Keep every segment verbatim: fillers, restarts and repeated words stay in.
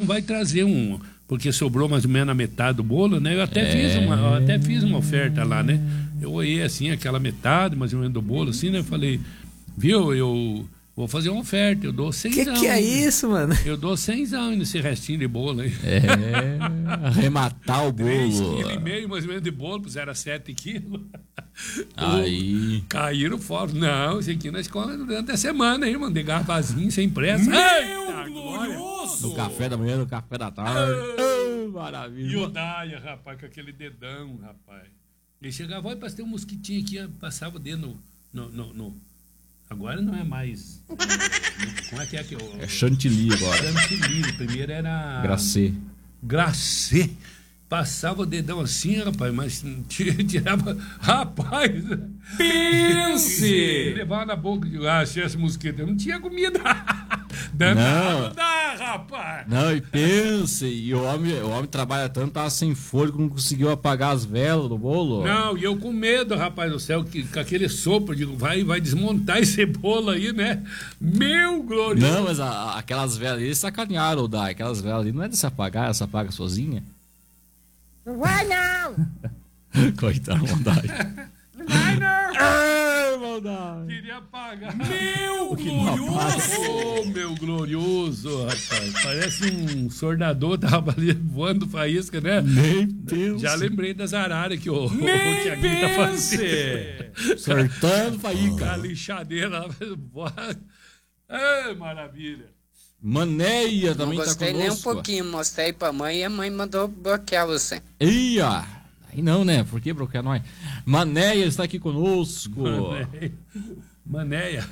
vai trazer um... Porque sobrou mais ou menos a metade do bolo, né? Eu até, é... fiz, uma, eu até fiz uma oferta lá, né? Eu olhei assim, aquela metade mais ou menos do bolo, assim, né? Eu falei, viu, eu vou fazer uma oferta, eu dou cem. Que que é isso, mano? Eu dou cem nesse restinho de bolo aí. É, arrematar o bolo. três quilos e meio mais ou menos de bolo, puseram sete quilos. Aí. Caíram fora. Não, isso aqui nós comemos durante a semana aí, mano, de garrafazinho, sem pressa. Meu Eita, glorioso! No café da manhã, no café da tarde. Oh, maravilha. E o Daia, rapaz, com aquele dedão, rapaz. Ele chegava, olha, passei um mosquitinho aqui, passava o dedo no, no, no, no... Agora não é mais... Como é que é que eu... É chantilly agora. Chantilly, primeiro era... Glacê. Glacê. Passava o dedão assim, rapaz, mas tirava... Rapaz! Pense! Levava na boca de ah, achei esse mosquito. Não tinha comida. Não. Não dá, rapaz. Não, e pense, e o homem, o homem trabalha tanto, tava sem fôlego, não conseguiu apagar as velas do bolo. Não, e eu com medo, rapaz do céu, que com aquele sopro, digo, vai, vai desmontar esse bolo aí, né? Meu glorioso. Não, mas a, aquelas velas ali sacanearam, o Dai. Aquelas velas ali não é de se apagar, ela se apaga sozinha. Não vai não! Coitado, Dai. Não vai não! Ai, maldade. Queria apagar. Meu que não glorioso! Ô, meu glorioso, rapaz. Parece um soldador, tava ali voando faísca, né? Nem Deus. Já lembrei das araras que o, o Nem Tiaguinho tá fazendo. Sortando faísca. A lixadeira lá. Ai, maravilha. Maneia também Não tá gostei conosco. nem um pouquinho, mostrei pra mãe e a mãe mandou bloquear você. Ia! Aí não, né? Por que bloquear nós? Maneia está aqui conosco. Maneia. Maneia.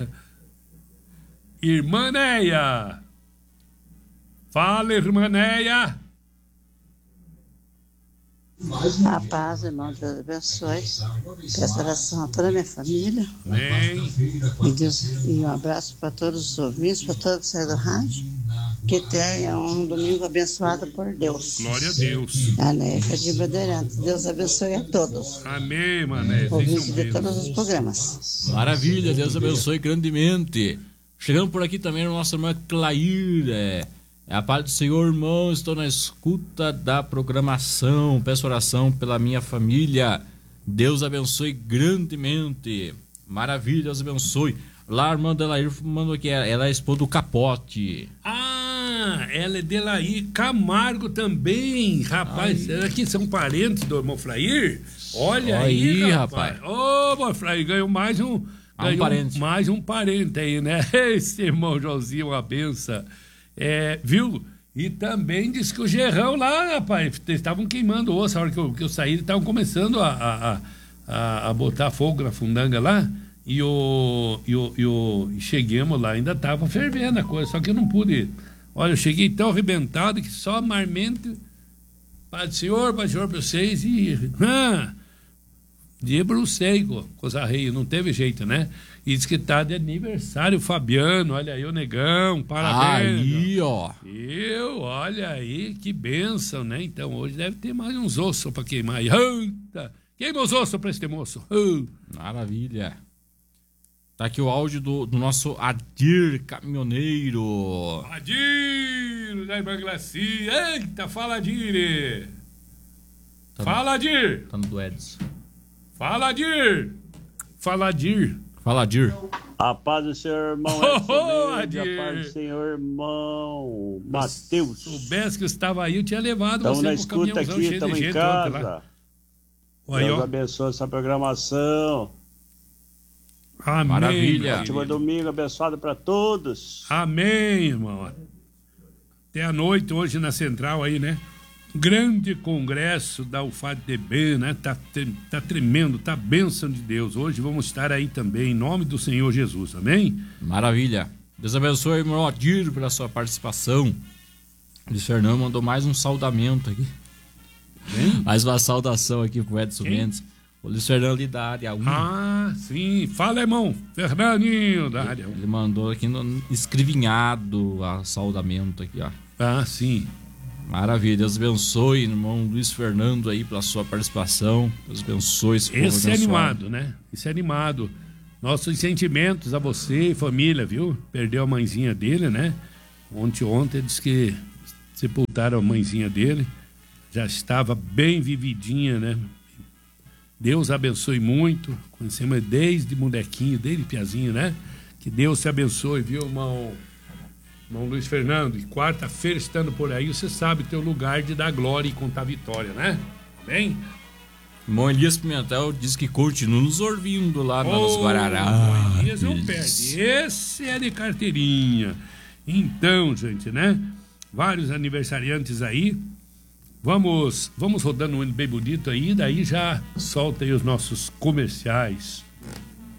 Irmãneia. Fala, irmãneia. A paz, irmão, Deus abençoe. Peço oração a toda a minha família. Amém. E, Deus, e um abraço para todos os ouvintes, para todos que saem do rádio. Que tenha um domingo abençoado por Deus. Glória a Deus. A Neca de Bandeirantes. Deus abençoe a todos. Amém, mané. Ouvintes de todos os programas. Maravilha, Deus abençoe grandemente. Chegando por aqui também a nossa irmã Clair. É, é a paz do Senhor, irmão. Estou na escuta da programação. Peço oração pela minha família. Deus abençoe grandemente. Maravilha, Deus abençoe. Lá a irmã Delair mandou aqui, ela é a esposa do Capote. Ah, ela é Delair Camargo também, rapaz. Ai. Aqui são parentes do irmão Flair. Olha aí, aí, rapaz. Ô, oh, irmão Flair, ganhou mais um, ah, ganhou um parente. mais um parente aí, né? Esse irmão Joãozinho, uma benção. É, viu? E também disse que o Gerrão lá, rapaz, eles estavam queimando o osso. A hora que eu, que eu saí, eles estavam começando a, a, a, a botar fogo na fundanga lá. E o, e o, e o e chegamos lá, ainda estava fervendo a coisa, só que eu não pude. Olha, eu cheguei tão arrebentado que só marmente, Pai do Senhor, Pai do Senhor para vocês, e ah, debrucei com os arreios, não teve jeito, né? E diz que tá de aniversário, Fabiano, olha aí o negão, parabéns. Aí, ó. Eu, olha aí, que bênção, né? Então hoje deve ter mais uns ossos para queimar. Eita, queima os ossos para este moço. Uh. Maravilha. Tá aqui o áudio do, do nosso Adir Caminhoneiro. Adir, da Irmã Glacia. Eita, fala, Adir. Tá fala, Adir. Tá no do Edson. Fala, Adir. Fala, Adir. Fala, Adir. A paz do Senhor, irmão. Oh, oh, Adir. A paz do Senhor, irmão. Mateus. Se soubesse que eu estava aí, eu tinha levado tamo você na pro escuta aqui, estamos em casa. Aí, Deus ó. abençoe essa programação. Amém. Maravilha. Ótimo domingo abençoado para todos. Amém, irmão. Até a noite hoje na Central aí, né? Grande congresso da U F A D B, né? Tá, tá tremendo, tá bênção de Deus. Hoje vamos estar aí também, em nome do Senhor Jesus, amém? Maravilha. Deus abençoe, irmão Adir, pela sua participação. O Fernando mandou mais um saudamento aqui. Bem? Mais uma saudação aqui pro Edson Quem? Mendes. O Luiz Fernando ali da área um. Ah, sim. Fala, irmão. Fernandinho da área um. Ele mandou aqui no escrivinhado a saudamento aqui, ó. Ah, sim. Maravilha. Deus abençoe, irmão Luiz Fernando aí pela sua participação. Deus abençoe esse povo Esse é abençoado. animado, né? Esse é animado. Nossos sentimentos a você e família, viu? Perdeu a mãezinha dele, né? Ontem, ontem, disse que sepultaram a mãezinha dele. Já estava bem vividinha, né? Deus abençoe muito. Conhecemos desde molequinho, desde piazinho, né? Que Deus te abençoe, viu, irmão? Irmão Luiz Fernando. E quarta-feira, estando por aí, você sabe teu lugar de dar glória e contar vitória, né? Amém? Irmão Elias Pimentel diz que continua nos ouvindo lá nos oh, Guararapes. Elias não perde. Esse é de carteirinha. Então, gente, né? Vários aniversariantes aí. Vamos, vamos rodando um bem bonito aí, daí já solta aí os nossos comerciais.